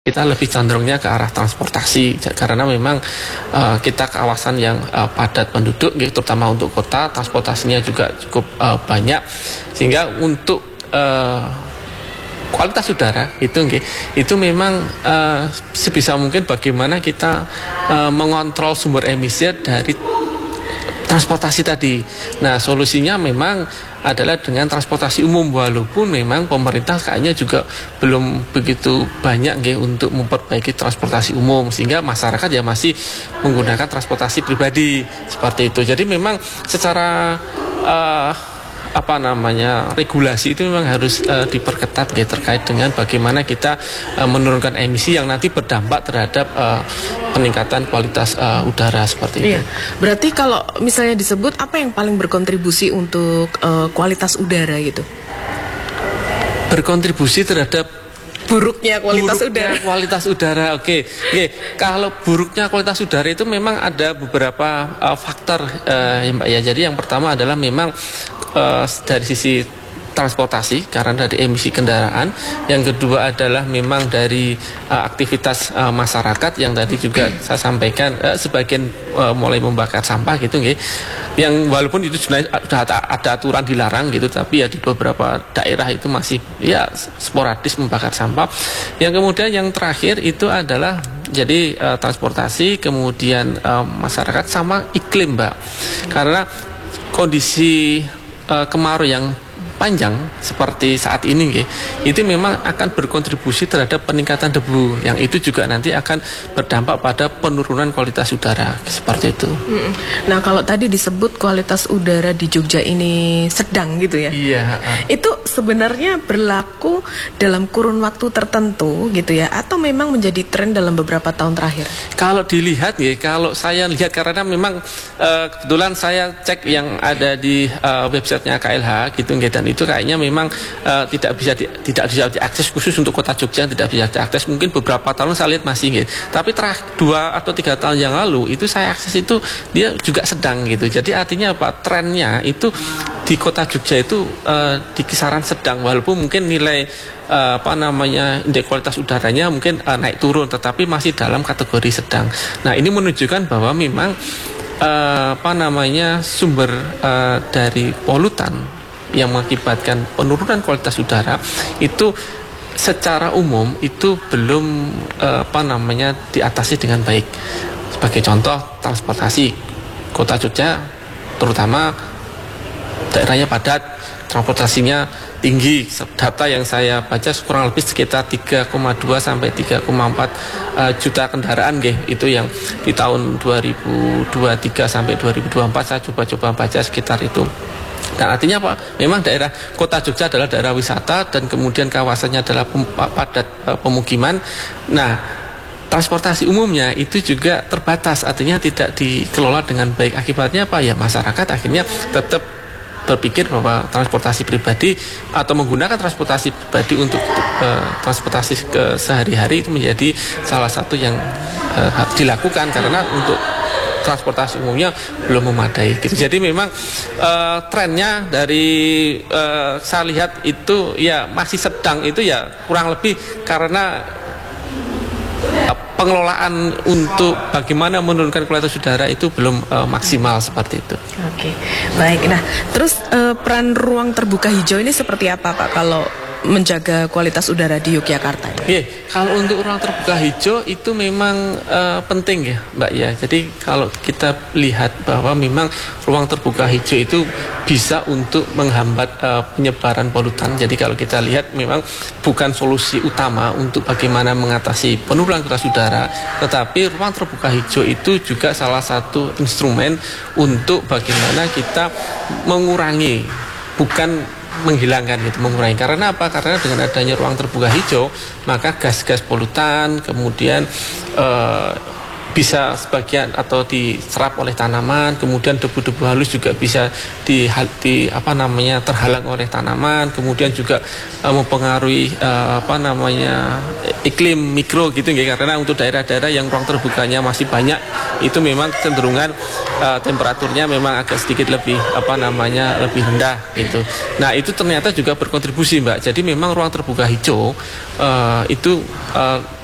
Kita lebih cenderungnya ke arah transportasi karena memang kita kawasan yang padat penduduk, terutama untuk kota, transportasinya juga cukup banyak, sehingga untuk kualitas udara itu memang sebisa mungkin bagaimana kita mengontrol sumber emisi dari transportasi tadi. Nah, solusinya memang adalah dengan transportasi umum, walaupun memang pemerintah kayaknya juga belum begitu banyak untuk memperbaiki transportasi umum, sehingga masyarakat ya masih menggunakan transportasi pribadi seperti itu. Jadi memang secara regulasi itu memang harus diperketat terkait dengan bagaimana kita menurunkan emisi yang nanti berdampak terhadap peningkatan kualitas udara seperti itu. Iya. Berarti kalau misalnya disebut apa yang paling berkontribusi untuk kualitas udara gitu? Berkontribusi terhadap buruknya kualitas udara. Oke. Kalau buruknya kualitas udara itu memang ada beberapa faktor ya Mbak ya. Jadi yang pertama adalah memang dari sisi transportasi karena dari emisi kendaraan. Yang kedua adalah memang dari aktivitas masyarakat yang tadi juga saya sampaikan, sebagian mulai membakar sampah yang walaupun itu sebenarnya sudah ada aturan dilarang tapi ya di beberapa daerah itu masih ya sporadis membakar sampah. Yang kemudian yang terakhir itu adalah jadi transportasi, kemudian masyarakat sama iklim, Mbak. Karena kondisi kemarau yang panjang seperti saat ini itu memang akan berkontribusi terhadap peningkatan debu, yang itu juga nanti akan berdampak pada penurunan kualitas udara seperti itu. Nah, kalau tadi disebut kualitas udara di Jogja ini sedang gitu ya? Iya. Itu sebenarnya berlaku dalam kurun waktu tertentu gitu ya, atau memang menjadi tren dalam beberapa tahun terakhir? Kalau dilihat kalau saya lihat karena memang kebetulan saya cek yang ada di websitenya KLH dan itu kayaknya memang tidak bisa diakses, khusus untuk kota Jogja tidak bisa diakses. Mungkin beberapa tahun saya lihat masih tapi 2 atau 3 tahun yang lalu itu saya akses itu dia juga sedang Jadi artinya apa? Trennya itu di kota Jogja itu di kisaran sedang, walaupun mungkin nilai indeks kualitas udaranya mungkin naik turun, tetapi masih dalam kategori sedang. Nah, ini menunjukkan bahwa memang sumber dari polutan yang mengakibatkan penurunan kualitas udara itu secara umum itu belum diatasi dengan baik. Sebagai contoh, transportasi kota Jogja terutama daerahnya padat, transportasinya tinggi. Data yang saya baca kurang lebih sekitar 3,2 sampai 3,4 juta kendaraan itu yang di tahun 2023 sampai 2024 saya coba baca sekitar itu. Dan artinya apa? Memang daerah kota Jogja adalah daerah wisata dan kemudian kawasannya adalah padat pemukiman. Nah, transportasi umumnya itu juga terbatas, artinya tidak dikelola dengan baik. Akibatnya apa? Ya masyarakat akhirnya tetap berpikir bahwa transportasi pribadi atau menggunakan transportasi pribadi untuk transportasi ke sehari-hari itu menjadi salah satu yang harus dilakukan karena untuk transportasi umumnya belum memadai Jadi memang trennya dari saya lihat itu ya masih sedang, itu ya kurang lebih karena pengelolaan untuk bagaimana menurunkan kualitas udara itu belum maksimal seperti itu. Oke, baik. Nah, terus peran ruang terbuka hijau ini seperti apa Pak kalau menjaga kualitas udara di Yogyakarta? Kalau untuk ruang terbuka hijau itu memang penting ya Mbak ya. Jadi kalau kita lihat bahwa memang ruang terbuka hijau itu bisa untuk menghambat penyebaran polutan. Jadi kalau kita lihat memang bukan solusi utama untuk bagaimana mengatasi penurunan kualitas udara, tetapi ruang terbuka hijau itu juga salah satu instrumen untuk bagaimana kita mengurangi, bukan menghilangkan mengurangi. Karena apa? Karena dengan adanya ruang terbuka hijau, maka gas-gas polutan kemudian bisa sebagian atau diserap oleh tanaman, kemudian debu-debu halus juga bisa terhalang oleh tanaman, kemudian juga mempengaruhi iklim mikro karena untuk daerah-daerah yang ruang terbukanya masih banyak itu memang cenderungan temperaturnya memang agak sedikit lebih lebih rendah Nah, itu ternyata juga berkontribusi Mbak. Jadi memang ruang terbuka hijau itu